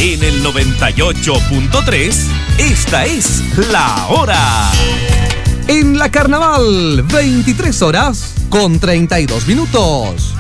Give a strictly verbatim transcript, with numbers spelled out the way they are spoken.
En el noventa y ocho punto tres, esta es La Hora. En la Carnaval, veintitrés horas con treinta y dos minutos.